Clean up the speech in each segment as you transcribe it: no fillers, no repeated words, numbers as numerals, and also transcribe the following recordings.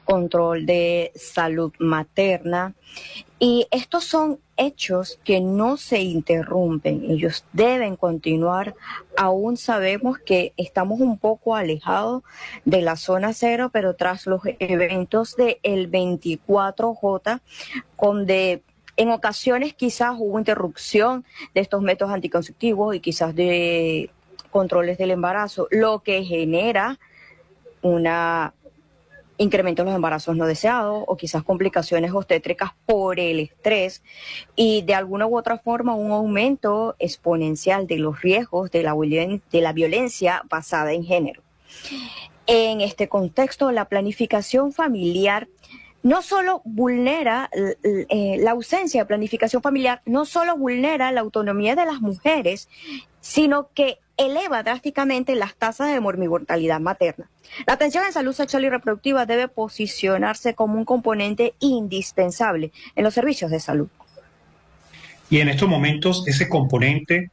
control de salud materna. Y estos son hechos que no se interrumpen, ellos deben continuar. Aún sabemos que estamos un poco alejados de la zona cero, pero tras los eventos del 24J, donde en ocasiones quizás hubo interrupción de estos métodos anticonceptivos y quizás de controles del embarazo, lo que genera una incremento en los embarazos no deseados o quizás complicaciones obstétricas por el estrés y de alguna u otra forma un aumento exponencial de los riesgos de la violencia basada en género. En este contexto, la planificación familiar no solo vulnera, la ausencia de planificación familiar no solo vulnera la autonomía de las mujeres, sino que eleva drásticamente las tasas de mortalidad materna. La atención en salud sexual y reproductiva debe posicionarse como un componente indispensable en los servicios de salud. Y en estos momentos ese componente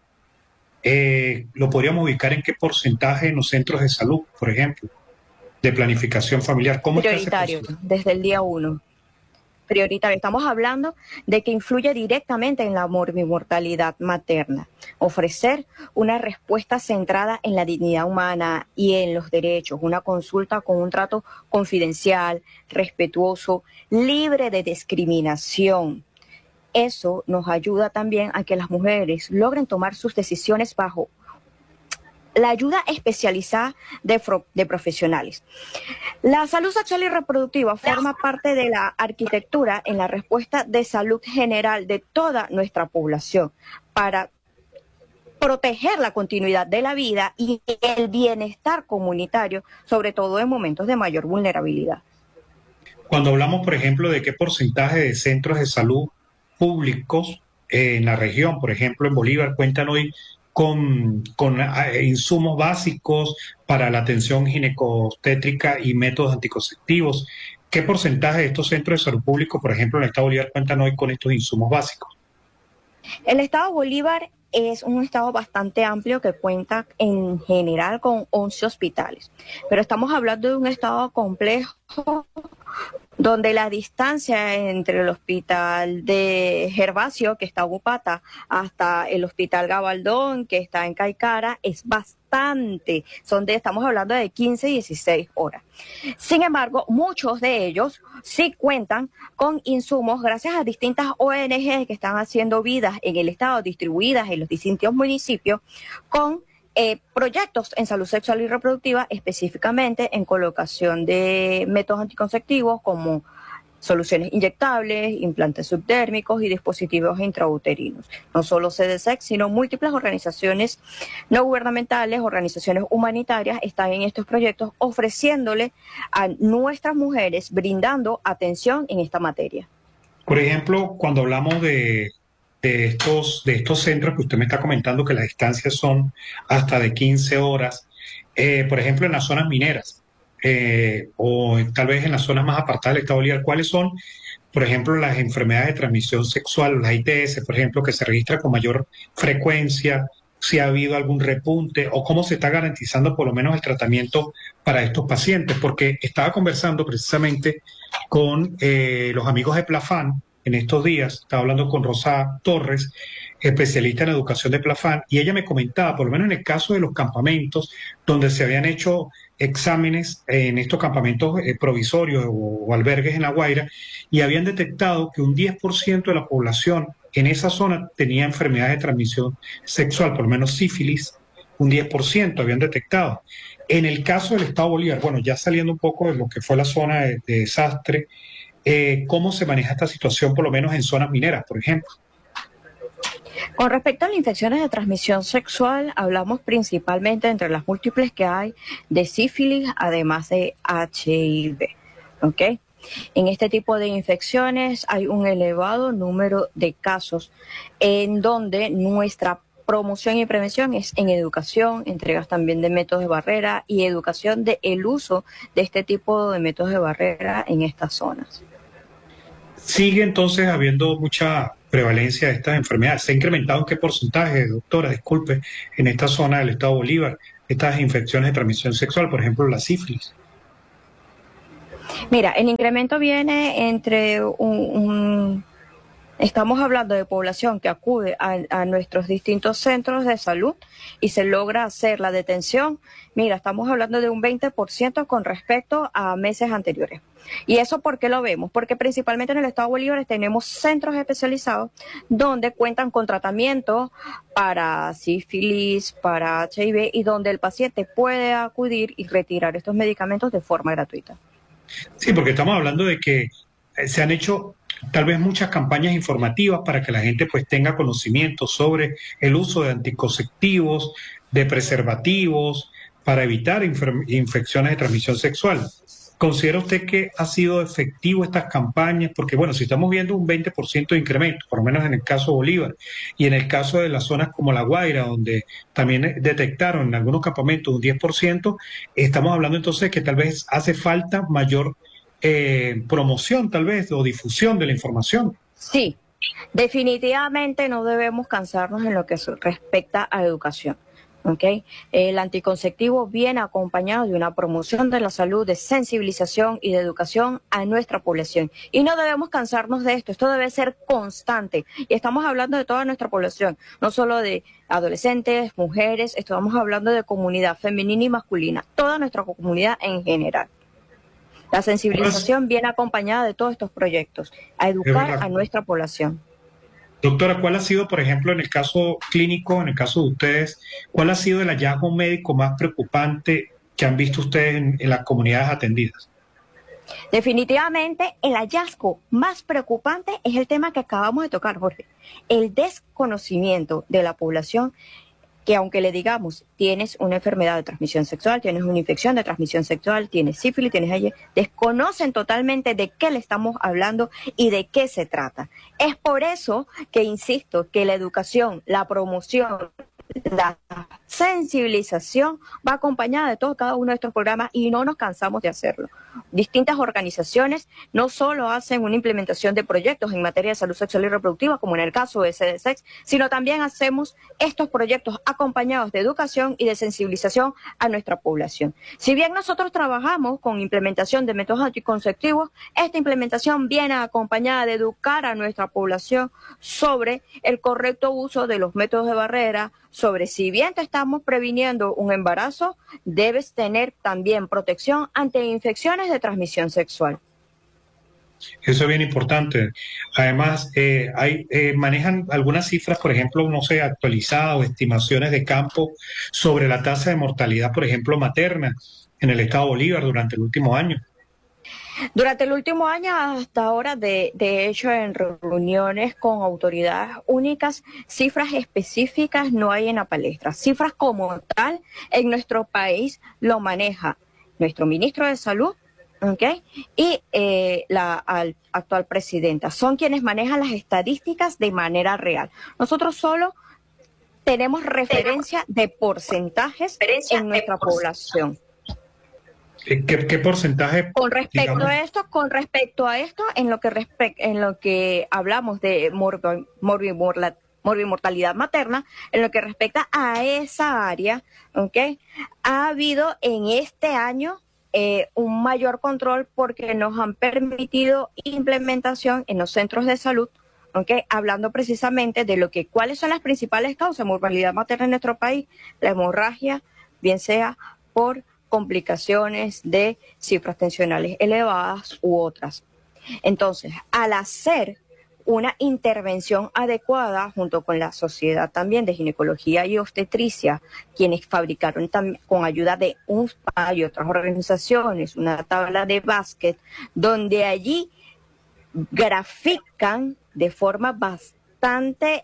lo podríamos ubicar en qué porcentaje en los centros de salud, por ejemplo, de planificación familiar. ¿Cómo está ese Prioritario, proceso? desde el día 1. Prioritario. Estamos hablando de que influye directamente en la mortalidad materna. Ofrecer una respuesta centrada en la dignidad humana y en los derechos, una consulta con un trato confidencial, respetuoso, libre de discriminación. Eso nos ayuda también a que las mujeres logren tomar sus decisiones bajo la ayuda especializada de profesionales. La salud sexual y reproductiva forma parte de la arquitectura en la respuesta de salud general de toda nuestra población para proteger la continuidad de la vida y el bienestar comunitario, sobre todo en momentos de mayor vulnerabilidad. Cuando hablamos, por ejemplo, de qué porcentaje de centros de salud públicos en la región, por ejemplo, en Bolívar, cuentan hoy con insumos básicos para la atención ginecobstétrica y métodos anticonceptivos. ¿Qué porcentaje de estos centros de salud públicos, por ejemplo, en el estado de Bolívar, cuentan hoy con estos insumos básicos? El estado Bolívar es un estado bastante amplio que cuenta en general con 11 hospitales, pero estamos hablando de un estado complejo donde la distancia entre el hospital de Gervasio, que está en Upata, hasta el hospital Gabaldón, que está en Caicara, es bastante. Estamos hablando de 15 y 16 horas. Sin embargo, muchos de ellos sí cuentan con insumos gracias a distintas ONG que están haciendo vidas en el estado, distribuidas en los distintos municipios, con proyectos en salud sexual y reproductiva, específicamente en colocación de métodos anticonceptivos como soluciones inyectables, implantes subdérmicos y dispositivos intrauterinos. No solo CDSEX, sino múltiples organizaciones no gubernamentales, organizaciones humanitarias están en estos proyectos ofreciéndole a nuestras mujeres, brindando atención en esta materia. Por ejemplo, cuando hablamos de estos centros que usted me está comentando que las distancias son hasta de 15 horas, por ejemplo, en las zonas mineras o tal vez en las zonas más apartadas del estado Bolívar, ¿cuáles son, por ejemplo, las enfermedades de transmisión sexual, las ITS, por ejemplo, que se registra con mayor frecuencia, si ha habido algún repunte o cómo se está garantizando por lo menos el tratamiento para estos pacientes? Porque estaba conversando precisamente con los amigos de Plafan en estos días, estaba hablando con Rosa Torres, especialista en educación de Plafan, y ella me comentaba, por lo menos en el caso de los campamentos, donde se habían hecho exámenes en estos campamentos provisorios o albergues en La Guaira, y habían detectado que un 10% de la población en esa zona tenía enfermedades de transmisión sexual, por lo menos sífilis, un 10% habían detectado. En el caso del Estado Bolívar, bueno, ya saliendo un poco de lo que fue la zona de desastre, ¿cómo se maneja esta situación, por lo menos en zonas mineras, por ejemplo? Con respecto a las infecciones de transmisión sexual, hablamos principalmente entre las múltiples que hay de sífilis, además de HIV, ¿ok? En este tipo de infecciones hay un elevado número de casos en donde nuestra promoción y prevención es en educación, entregas también de métodos de barrera y educación del uso de este tipo de métodos de barrera en estas zonas. Sigue entonces habiendo mucha prevalencia de estas enfermedades. ¿Se ha incrementado en qué porcentaje, doctora? Disculpe, en esta zona del estado Bolívar, estas infecciones de transmisión sexual, por ejemplo, la sífilis? Mira, el incremento viene entre estamos hablando de población que acude a nuestros distintos centros de salud y se logra hacer la detención. Mira, estamos hablando de un 20% con respecto a meses anteriores. ¿Y eso por qué lo vemos? Porque principalmente en el estado de Bolívar tenemos centros especializados donde cuentan con tratamiento para sífilis, para HIV y donde el paciente puede acudir y retirar estos medicamentos de forma gratuita. Sí, porque estamos hablando de que se han hecho tal vez muchas campañas informativas para que la gente pues tenga conocimiento sobre el uso de anticonceptivos, de preservativos, para evitar infecciones de transmisión sexual. ¿Considera usted que ha sido efectivo estas campañas? Porque bueno, si estamos viendo un 20% de incremento, por lo menos en el caso de Bolívar, y en el caso de las zonas como La Guaira, donde también detectaron en algunos campamentos un 10%, estamos hablando entonces de que tal vez hace falta mayor promoción, tal vez, o difusión de la información. Sí, definitivamente no debemos cansarnos en lo que respecta a educación. ¿Okay? El anticonceptivo viene acompañado de una promoción de la salud, de sensibilización y de educación a nuestra población. Y no debemos cansarnos de esto, esto debe ser constante. Y estamos hablando de toda nuestra población, no solo de adolescentes, mujeres, estamos hablando de comunidad femenina y masculina, toda nuestra comunidad en general. La sensibilización viene acompañada de todos estos proyectos, a Es educar a verdad. nuestra población. Doctora, ¿cuál ha sido, por ejemplo, en el caso clínico, en el caso de ustedes, cuál ha sido el hallazgo médico más preocupante que han visto ustedes en las comunidades atendidas? Definitivamente, el hallazgo más preocupante es el tema que acabamos de tocar, Jorge. El desconocimiento de la población que aunque le digamos, tienes una enfermedad de transmisión sexual, tienes una infección de transmisión sexual, tienes sífilis, tienes HIV, desconocen totalmente de qué le estamos hablando y de qué se trata. Es por eso que insisto que la educación, la promoción, la sensibilización va acompañada de todo cada uno de estos programas y no nos cansamos de hacerlo. Distintas organizaciones no solo hacen una implementación de proyectos en materia de salud sexual y reproductiva, como en el caso de SDSEX, sino también hacemos estos proyectos acompañados de educación y de sensibilización a nuestra población. Si bien nosotros trabajamos con implementación de métodos anticonceptivos, esta implementación viene acompañada de educar a nuestra población sobre el correcto uso de los métodos de barrera, sobre si bien te estamos previniendo un embarazo, debes tener también protección ante infecciones de transmisión sexual. Eso es bien importante. Además, manejan algunas cifras, por ejemplo, no sé, actualizadas o estimaciones de campo sobre la tasa de mortalidad, por ejemplo, materna en el estado Bolívar durante el último año. Durante el último año hasta ahora, de hecho, en reuniones con autoridades únicas, cifras específicas no hay en la palestra. Cifras como tal en nuestro país lo maneja nuestro ministro de Salud, ¿okay? Y la actual presidenta. Son quienes manejan las estadísticas de manera real. Nosotros solo tenemos referencia de porcentajes en nuestra población. ¿Qué porcentaje, Con respecto digamos? a esto, en lo que hablamos de morbimortalidad materna, en lo que respecta a esa área, ¿okay? Ha habido en este año un mayor control porque nos han permitido implementación en los centros de salud, ¿okay? Hablando precisamente de cuáles son las principales causas de mortalidad materna en nuestro país, la hemorragia, bien sea por complicaciones de cifras tensionales elevadas u otras. Entonces, al hacer una intervención adecuada junto con la Sociedad también de Ginecología y Obstetricia, quienes fabricaron con ayuda de UNSPA y otras organizaciones una tabla de básquet, donde allí grafican de forma bastante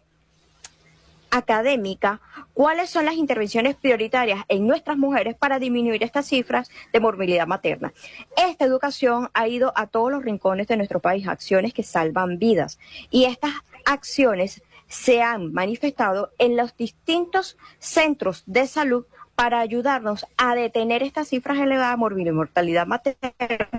académica cuáles son las intervenciones prioritarias en nuestras mujeres para disminuir estas cifras de morbilidad materna. Esta educación ha ido a todos los rincones de nuestro país, acciones que salvan vidas, y estas acciones se han manifestado en los distintos centros de salud para ayudarnos a detener estas cifras elevadas de morbilidad y mortalidad materna,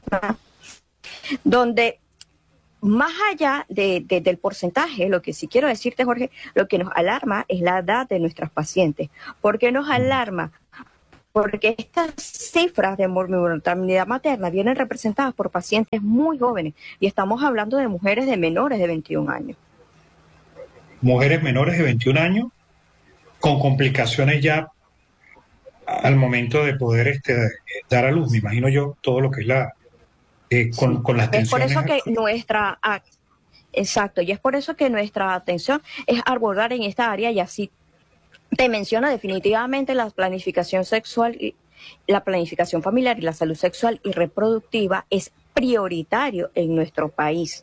donde más allá del porcentaje, lo que sí quiero decirte, Jorge, lo que nos alarma es la edad de nuestras pacientes. ¿Por qué nos alarma? porque estas cifras de mortalidad materna vienen representadas por pacientes muy jóvenes y estamos hablando de mujeres de menores de 21 años. Mujeres menores de 21 años con complicaciones ya al momento de poder dar a luz, me imagino yo, todo lo que es Sí. con las Es por tensiones. eso que exacto, y es por eso que nuestra atención es abordar en esta área y así te menciona definitivamente la planificación sexual y la planificación familiar y la salud sexual y reproductiva es prioritario en nuestro país.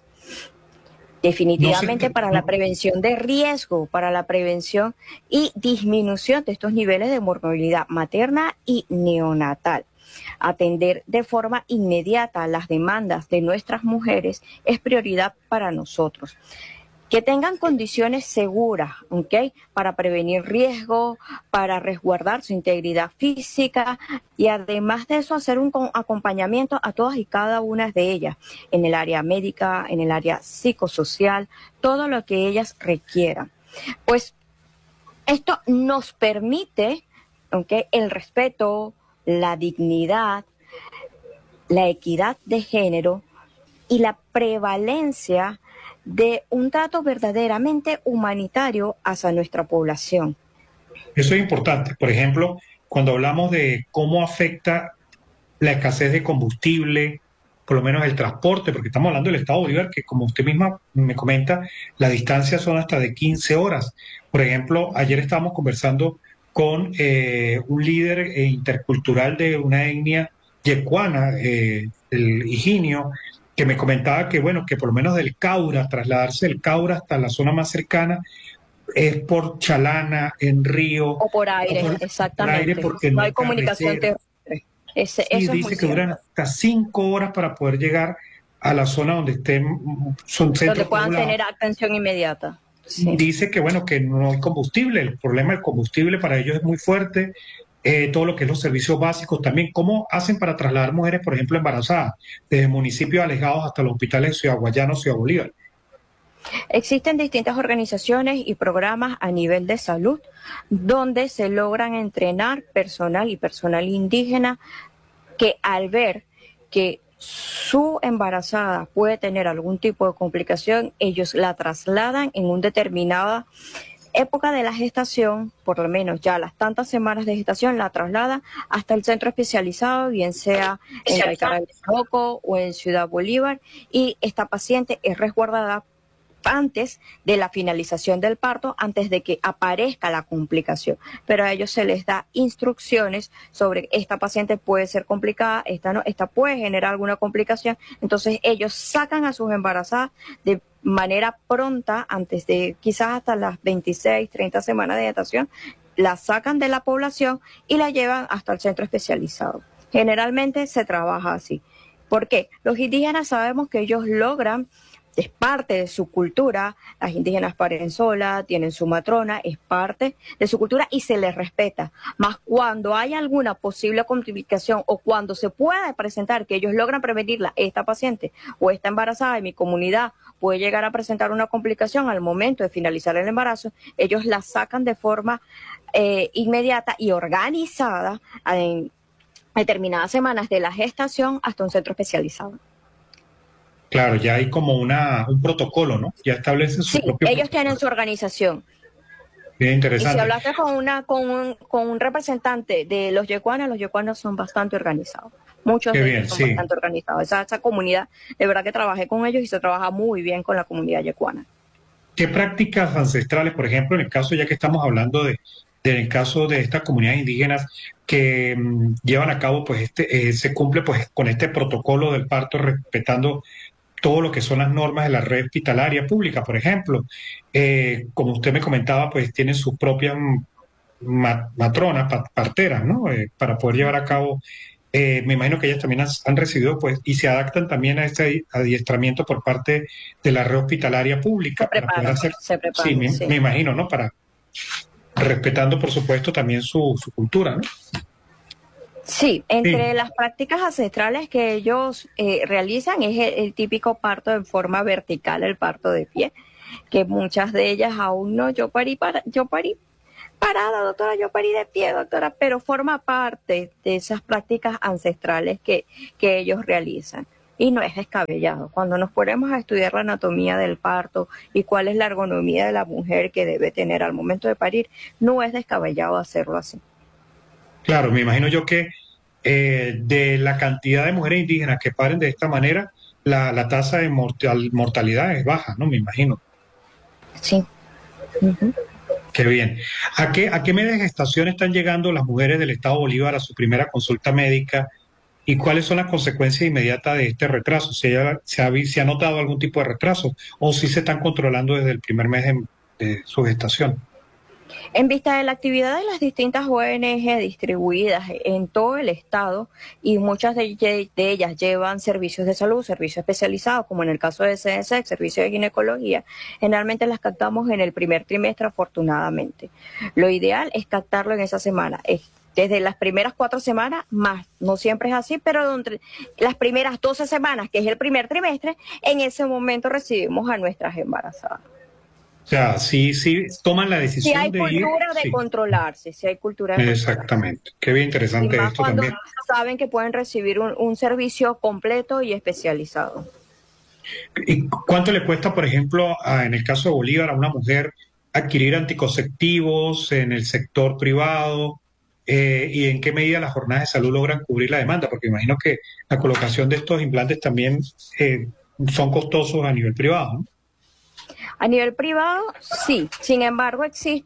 No sé, Definitivamente para la prevención de riesgo, para la prevención y disminución de estos niveles de mortalidad materna y neonatal. Atender de forma inmediata las demandas de nuestras mujeres es prioridad para nosotros. Que tengan condiciones seguras, ¿ok? Para prevenir riesgo, para resguardar su integridad física y además de eso hacer un acompañamiento a todas y cada una de ellas en el área médica, en el área psicosocial, todo lo que ellas requieran. Pues esto nos permite, ¿ok? El respeto, la dignidad, la equidad de género y la prevalencia de un trato verdaderamente humanitario hacia nuestra población. eso es importante. Por ejemplo, cuando hablamos de cómo afecta la escasez de combustible, por lo menos el transporte, porque estamos hablando del Estado Bolívar, que como usted misma me comenta, las distancias son hasta de 15 horas. Por ejemplo, ayer estábamos conversando con un líder intercultural de una etnia yecuana, el Higinio, que me comentaba que, bueno, que por lo menos del Caura, trasladarse del Caura hasta la zona más cercana, es por Chalana, en río, O por o aire, por aire, exactamente. porque No no hay hay comunicación carretera. terrestre. Sí, Eso es muy dice que duran cierto. hasta 5 horas para poder llegar a la zona donde estén, son Donde centros puedan poblados. tener atención inmediata. Sí. Dice que bueno, que no hay combustible, el problema del combustible para ellos es muy fuerte, todo lo que es los servicios básicos también. ¿Cómo hacen para trasladar mujeres, por ejemplo, embarazadas, desde municipios alejados hasta los hospitales de Ciudad Guayana o Ciudad Bolívar? Existen distintas organizaciones y programas a nivel de salud donde se logran entrenar personal y personal indígena que al ver que su embarazada puede tener algún tipo de complicación, ellos la trasladan en una determinada época de la gestación, por lo menos ya las tantas semanas de gestación, la trasladan hasta el centro especializado, bien sea en Guaycara del Coco o en Ciudad Bolívar, y esta paciente es resguardada antes de la finalización del parto, antes de que aparezca la complicación. Pero a ellos se les da instrucciones sobre esta paciente puede ser complicada, esta no, esta puede generar alguna complicación. Entonces ellos sacan a sus embarazadas de manera pronta, antes de quizás hasta las 26, 30 semanas de gestación, la sacan de la población y la llevan hasta el centro especializado. Generalmente se trabaja así. ¿Por qué? Los indígenas sabemos que ellos logran, es parte de su cultura, las indígenas paren sola, tienen su matrona, es parte de su cultura y se les respeta. Más cuando hay alguna posible complicación o cuando se pueda presentar que ellos logran prevenirla, esta paciente o esta embarazada en mi comunidad puede llegar a presentar una complicación al momento de finalizar el embarazo, ellos la sacan de forma inmediata y organizada en determinadas semanas de la gestación hasta un centro especializado. Claro, ya hay como un protocolo, ¿no? Ya establecen su Sí, propio ellos tienen protocolo. su organización. Bien Y si interesante. hablaste con un representante de los yecuanos son bastante organizados. Muchos Qué de bien, ellos son sí. bastante organizados. Esa comunidad, de verdad que trabajé con ellos y se trabaja muy bien con la comunidad yecuana. ¿Qué prácticas ancestrales, por ejemplo, en el caso, ya que estamos hablando del caso de estas comunidades indígenas que llevan a cabo, pues se cumple pues con este protocolo del parto respetando todo lo que son las normas de la red hospitalaria pública, por ejemplo? Como usted me comentaba, pues tienen sus propias matronas, parteras, ¿no? Para poder llevar a cabo, me imagino que ellas también han recibido, pues, y se adaptan también a este adiestramiento por parte de la red hospitalaria pública para poder hacer, Se sí, preparan, sí. me imagino, ¿no? Para respetando, por supuesto, también su cultura, ¿no? Sí, entre Sí, las prácticas ancestrales que ellos realizan es el típico parto en forma vertical, el parto de pie, que muchas de ellas aún no, yo parí parada, doctora, yo parí de pie, doctora, pero forma parte de esas prácticas ancestrales que ellos realizan. Y no es descabellado. Cuando nos ponemos a estudiar la anatomía del parto y cuál es la ergonomía de la mujer que debe tener al momento de parir, no es descabellado hacerlo así. Claro, me imagino yo que de la cantidad de mujeres indígenas que paren de esta manera, la tasa de mortalidad es baja, ¿no? Me imagino. Sí. Ujú. Qué bien. A qué media de gestación están llegando las mujeres del Estado Bolívar a su primera consulta médica y cuáles son las consecuencias inmediatas de este retraso? ¿Se ha notado algún tipo de retraso o si se están controlando desde el primer mes de su gestación? En vista de la actividad de las distintas ONG distribuidas en todo el estado y muchas de ellas llevan servicios de salud, servicios especializados, como en el caso de CDC, servicio de ginecología, generalmente las captamos en el primer trimestre afortunadamente. Lo ideal es captarlo en esa semana. Desde las primeras 4 semanas más, no siempre es así, pero entre las primeras 12 semanas, que es el primer trimestre, en ese momento recibimos a nuestras embarazadas. O sea, sí toman la Si decisión hay de ir, cultura de sí, controlarse, si hay cultura de controlarse. exactamente. Qué bien Y interesante más esto cuando también. saben que pueden recibir un servicio completo y especializado. ¿Y cuánto le cuesta, por ejemplo, en el caso de Bolívar, a una mujer adquirir anticonceptivos en el sector privado? ¿Y en qué medida las jornadas de salud logran cubrir la demanda? Porque imagino que la colocación de estos implantes también son costosos a nivel privado, ¿no? A nivel privado, sí. Sin embargo,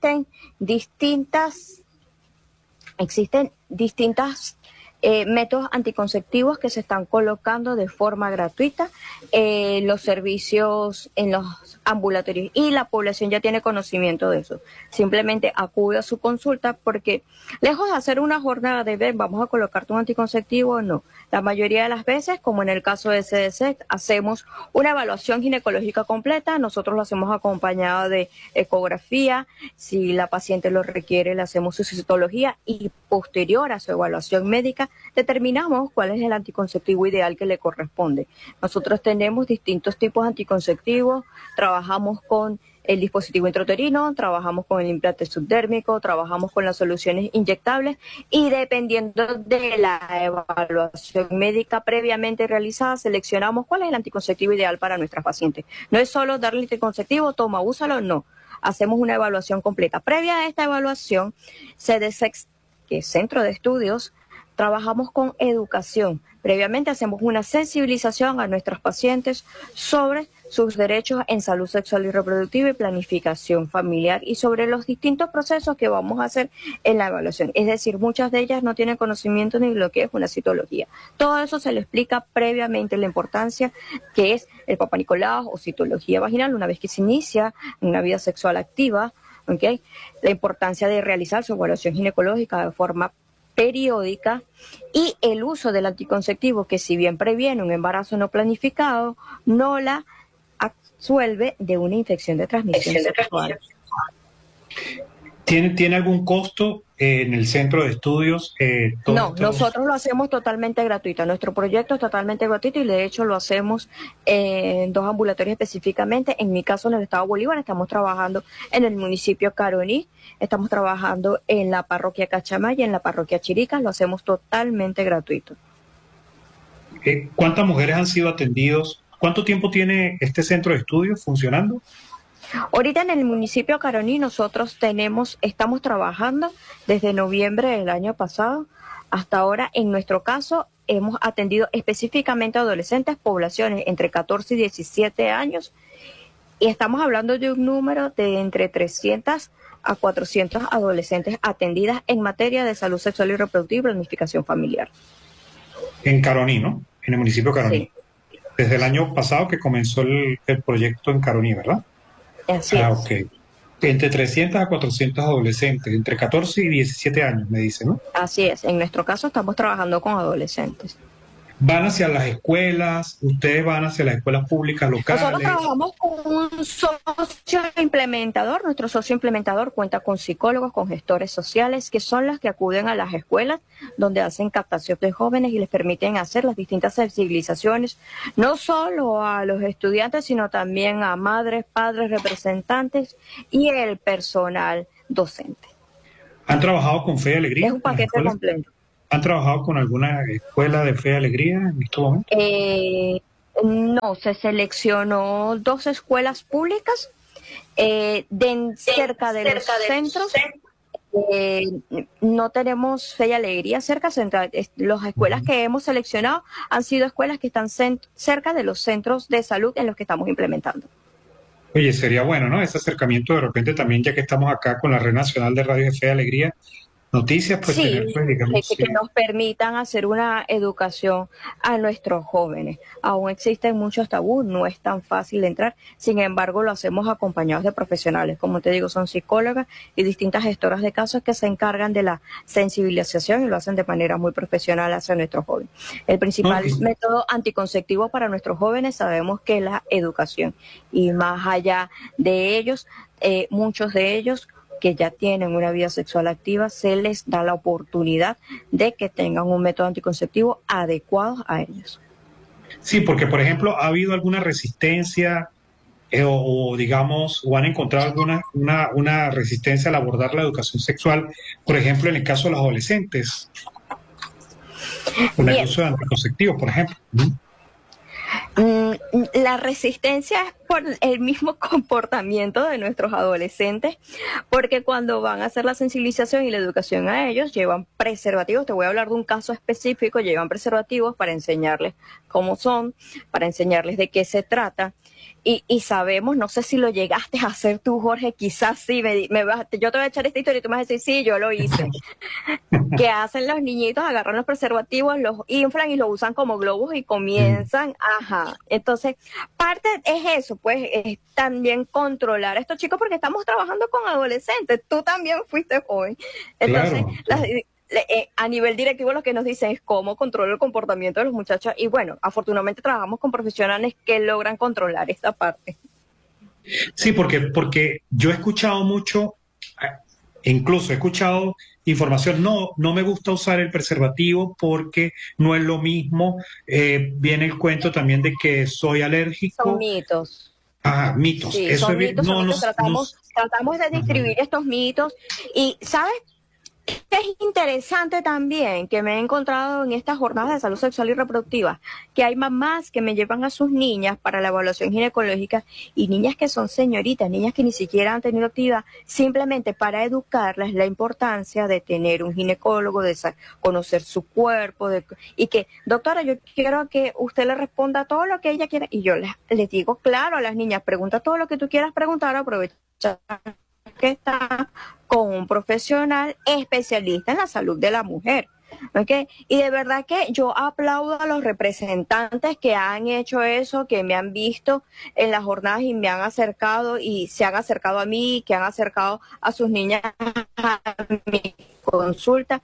existen distintas métodos anticonceptivos que se están colocando de forma gratuita en los servicios, en los ambulatorios, y la población ya tiene conocimiento de eso. Simplemente acude a su consulta porque lejos de hacer una jornada de ver, vamos a colocarte un anticonceptivo, no. La mayoría de las veces, como en el caso de CDC, hacemos una evaluación ginecológica completa, nosotros lo hacemos acompañado de ecografía, si la paciente lo requiere, le hacemos su citología y posterior a su evaluación médica determinamos cuál es el anticonceptivo ideal que le corresponde. Nosotros tenemos distintos tipos de anticonceptivos, trabajamos con el dispositivo intrauterino, trabajamos con el implante subdérmico, trabajamos con las soluciones inyectables y dependiendo de la evaluación médica previamente realizada, seleccionamos cuál es el anticonceptivo ideal para nuestras pacientes. No es solo darle el anticonceptivo, toma, úsalo, no. Hacemos una evaluación completa. Previa a esta evaluación, CDSEX, que es Centro de Estudios, trabajamos con educación. Previamente hacemos una sensibilización a nuestros pacientes sobre sus derechos en salud sexual y reproductiva y planificación familiar y sobre los distintos procesos que vamos a hacer en la evaluación. Es decir, muchas de ellas no tienen conocimiento ni de lo que es una citología. Todo eso se le explica previamente la importancia que es el Papá Nicolau o citología vaginal una vez que se inicia una vida sexual activa, ¿okay? La importancia de realizar su evaluación ginecológica de forma periódica y el uso del anticonceptivo que si bien previene un embarazo no planificado, no la absuelve de una infección de transmisión sexual. ¿Tiene algún costo en el centro de estudios? No, nosotros lo hacemos totalmente gratuito. Nuestro proyecto es totalmente gratuito y de hecho lo hacemos en 2 ambulatorios específicamente. En mi caso, en el estado Bolívar, estamos trabajando en el municipio Caroní, estamos trabajando en la parroquia Cachamay y en la parroquia Chirica. Lo hacemos totalmente gratuito. ¿Cuántas mujeres han sido atendidos? ¿Cuánto tiempo tiene este centro de estudios funcionando? Ahorita en el municipio Caroní nosotros estamos trabajando desde noviembre del año pasado hasta ahora. En nuestro caso hemos atendido específicamente a adolescentes, poblaciones entre 14 y 17 años y estamos hablando de un número de entre 300 a 400 adolescentes atendidas en materia de salud sexual y reproductiva y planificación familiar. En Caroní, ¿no? En el municipio de Caroní. Sí, Desde el año pasado que comenzó el proyecto en Caroní, ¿verdad? así es. Ok. Entre 300 a 400 adolescentes, entre 14 y 17 años, me dice, ¿no? Así es. En nuestro caso estamos trabajando con adolescentes. ¿Van hacia las escuelas? ¿Ustedes van hacia las escuelas públicas Nosotros locales? trabajamos con un socio implementador. Nuestro socio implementador cuenta con psicólogos, con gestores sociales, que son los que acuden a las escuelas donde hacen captación de jóvenes y les permiten hacer las distintas sensibilizaciones, no solo a los estudiantes, sino también a madres, padres, representantes y el personal docente. ¿Han trabajado con Fe y Es Alegría un en las paquete escuelas? completo. ¿Han trabajado con alguna escuela de Fe y Alegría en estos momentos? No, se seleccionó dos escuelas públicas cerca de los centros. Eh, no tenemos Fe y Alegría cerca. Las escuelas Ujú. que hemos seleccionado han sido escuelas que están cerca de los centros de salud en los que estamos implementando. Oye, sería bueno, ¿no? Ese acercamiento de repente también, ya que estamos acá con la Red Nacional de Radio de Fe y Alegría, noticias, pues tener, Sí, pues digamos, que sí. nos permitan hacer una educación a nuestros jóvenes. Aún existen muchos tabús, no es tan fácil de entrar, sin embargo lo hacemos acompañados de profesionales, como te digo, son psicólogas y distintas gestoras de casos que se encargan de la sensibilización y lo hacen de manera muy profesional hacia nuestros jóvenes. El No, principal método anticonceptivo para nuestros jóvenes sabemos que es la educación y más allá de ellos, muchos de ellos que ya tienen una vida sexual activa, se les da la oportunidad de que tengan un método anticonceptivo adecuado a ellos. sí, porque por ejemplo, ¿ha habido alguna resistencia digamos, o han encontrado una resistencia al abordar la educación sexual, por ejemplo, en el caso de los adolescentes, con el Bien, uso de anticonceptivos, por ejemplo? ¿Mm? la resistencia es por el mismo comportamiento de nuestros adolescentes, porque cuando van a hacer la sensibilización y la educación a ellos, llevan preservativos. Te voy a hablar de un caso específico, llevan preservativos para enseñarles cómo son, para enseñarles de qué se trata. Y sabemos, no sé si lo llegaste a hacer tú, Jorge, quizás sí, yo te voy a echar esta historia y tú me vas a decir, sí, yo lo hice. Que hacen los niñitos, agarran los preservativos, los inflan y los usan como globos y Mm, comienzan, ajá. Entonces, parte es eso, pues, es también controlar a estos chicos porque estamos trabajando con adolescentes. Tú también fuiste joven. Entonces, claro, claro. a nivel directivo lo que nos dicen es cómo controlar el comportamiento de los muchachos. Y bueno, afortunadamente trabajamos con profesionales que logran controlar esta parte. Sí, porque yo he escuchado mucho, incluso he escuchado información, no, no me gusta usar el preservativo porque no es lo mismo, viene el cuento también de que soy Son alérgico, mitos. mitos, Sí, eso son es, mitos, son no, no, mitos. no, Tratamos de ujú. describir estos mitos. Y, ¿sabes? Es interesante también que me he encontrado en estas jornadas de salud sexual y reproductiva, que hay mamás que me llevan a sus niñas para la evaluación ginecológica y niñas que son señoritas, niñas que ni siquiera han tenido actividad, simplemente para educarlas la importancia de tener un ginecólogo, de conocer su cuerpo, y que, doctora, yo quiero que usted le responda todo lo que ella quiera. Y yo les digo, claro, a las niñas, pregunta todo lo que tú quieras preguntar, aprovecha que está con un profesional especialista en la salud de la mujer. ¿Okay? Y de verdad que yo aplaudo a los representantes que han hecho eso, que me han visto en las jornadas y me han acercado y se han acercado a mí, que han acercado a sus niñas a mi consulta,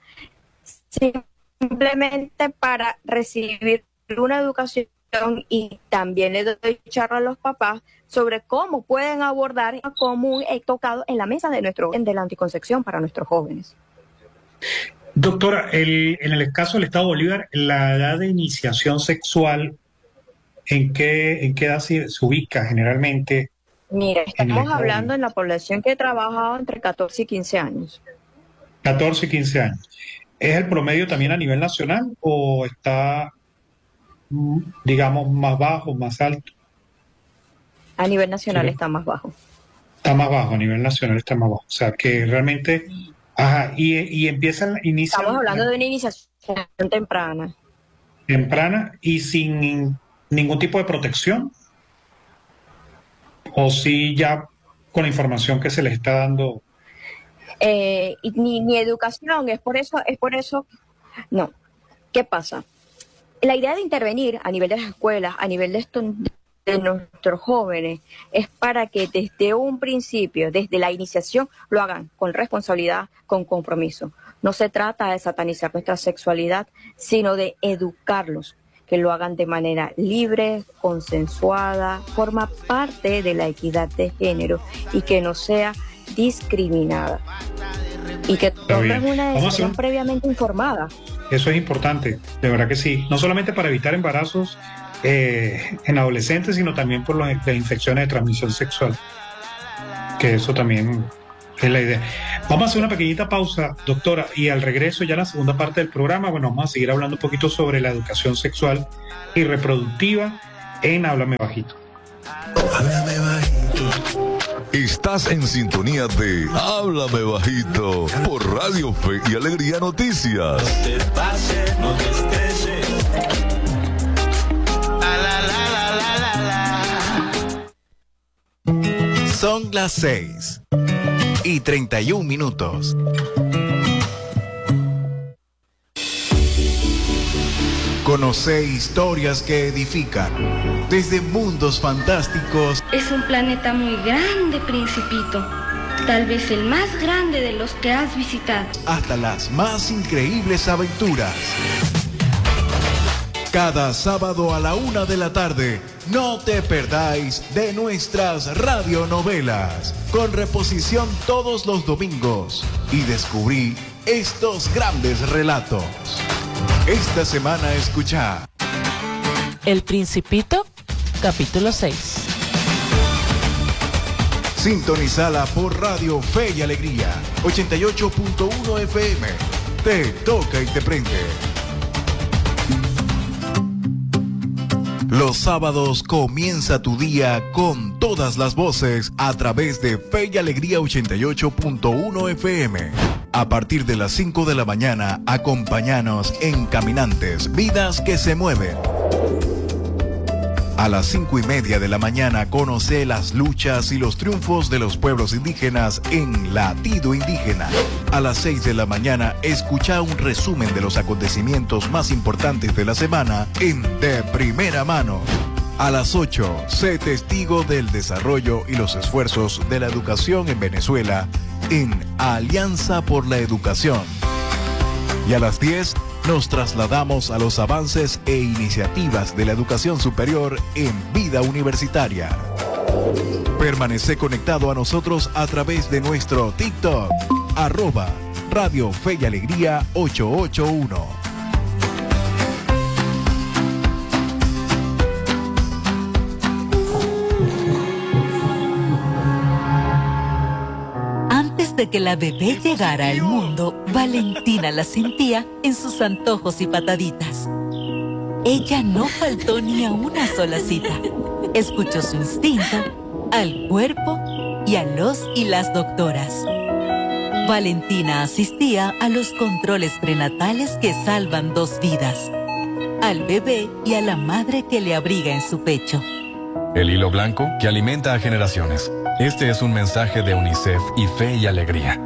simplemente para recibir una educación y también le doy charla a los papás sobre cómo pueden abordar cómo he tocado en la mesa de la anticoncepción para nuestros jóvenes. Doctora, en el caso del Estado Bolívar, la edad de iniciación sexual, en qué edad se ubica generalmente Mira, en el estamos Estado hablando Bolívar? en la población que he trabajado entre 14 y 15 años. 14 y 15 años. ¿Es el promedio también a nivel nacional o está, digamos, más bajo, más alto? A nivel nacional Creo- está más bajo. Está más bajo, a nivel nacional está más bajo. O sea, que realmente, ajá, y Estamos inician hablando de una iniciación temprana. temprana y sin ningún tipo de protección, o si ya con la información que se les está dando. Ni educación, es por eso, no. ¿Qué pasa? La idea de intervenir a nivel de las escuelas, a nivel de nuestros jóvenes, es para que desde un principio, desde la iniciación, lo hagan con responsabilidad, con compromiso. No se trata de satanizar nuestra sexualidad, sino de educarlos, que lo hagan de manera libre, consensuada, forma parte de la equidad de género y que no sea discriminada. Y que Está bien. tomen una Vamos a hacer decisión previamente informada. eso es importante, de verdad que sí. No solamente para evitar embarazos en adolescentes, sino también por las infecciones de transmisión sexual, que eso también. Es la idea. Vamos a hacer una pequeñita pausa, doctora, y al regreso, ya en la segunda parte del programa, bueno, vamos a seguir hablando un poquito sobre la educación sexual y reproductiva en Háblame Bajito. Háblame Bajito. Estás en sintonía de Háblame Bajito por Radio Fe y Alegría Noticias. No te pases, no te estreses. Son las 6:31. Conoce historias que edifican, desde mundos fantásticos. Es un planeta muy grande, Principito. Tal vez el más grande de los que has visitado. Hasta las más increíbles aventuras. Cada sábado a la 1 de la tarde, no te perdáis de nuestras radionovelas, con reposición todos los domingos, y descubrí estos grandes relatos. Esta semana escucha El Principito, capítulo 6. Sintonizala por Radio Fe y Alegría, 88.1 FM. Te toca y te prende. Los sábados comienza tu día con todas las voces a través de Fe y Alegría 88.1 FM. A partir de las 5 de la mañana, acompáñanos en Caminantes, Vidas que se mueven. A las 5:30 de la mañana, conoce las luchas y los triunfos de los pueblos indígenas en Latido Indígena. A las 6 de la mañana, escucha un resumen de los acontecimientos más importantes de la semana en De Primera Mano. A las 8, sé testigo del desarrollo y los esfuerzos de la educación en Venezuela en Alianza por la Educación. Y a las 10, nos trasladamos a los avances e iniciativas de la educación superior en Vida Universitaria. Permanece conectado a nosotros a través de nuestro TikTok, @Radio Fe y Alegría 881. De que la bebé llegara al mundo, Valentina la sentía en sus antojos y pataditas. Ella no faltó ni a una sola cita. Escuchó su instinto, al cuerpo y a los y las doctoras. Valentina asistía a los controles prenatales que salvan 2 vidas, al bebé y a la madre que le abriga en su pecho. El hilo blanco que alimenta a generaciones. Este es un mensaje de UNICEF y Fe y Alegría.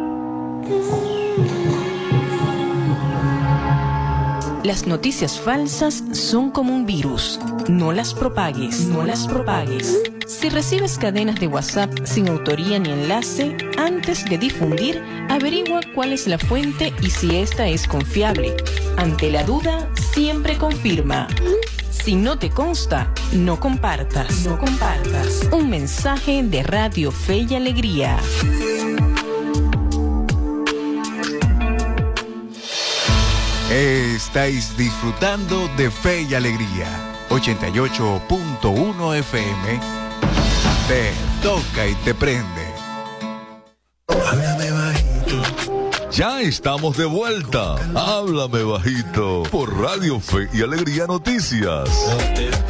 Las noticias falsas son como un virus. No las propagues, no las propagues. Si recibes cadenas de WhatsApp sin autoría ni enlace, antes de difundir, averigua cuál es la fuente y si esta es confiable. Ante la duda, siempre confirma. Si no te consta, no compartas. No compartas. Un mensaje de Radio Fe y Alegría. Estáis disfrutando de Fe y Alegría, 88.1 FM. Te toca y te prende. Háblame Bajito. Ya estamos de vuelta. Háblame Bajito por Radio Fe y Alegría Noticias.